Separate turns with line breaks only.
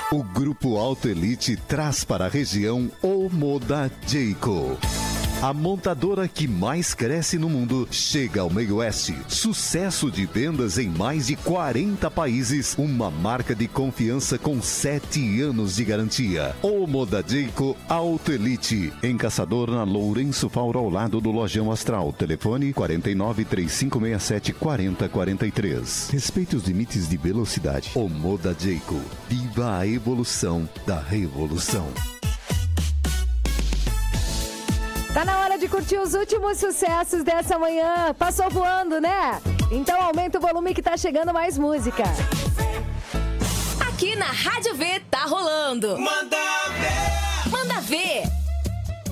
O Grupo Auto Elite traz para a região o Moda Jayco. A montadora que mais cresce no mundo chega ao Meio Oeste. Sucesso de vendas em mais de 40 países. Uma marca de confiança com 7 anos de garantia. O Moda Jayco Auto Elite. Em Caçador, na Lourenço Fauro, ao lado do Lojão Astral. Telefone 49 3567 4043. Respeite os limites de velocidade. O Moda Jayco. Viva a evolução da revolução.
Tá na hora de curtir os últimos sucessos dessa manhã. Passou voando, né? Então aumenta o volume que tá chegando mais música.
Aqui na Rádio V tá rolando.
Manda ver!
Manda ver!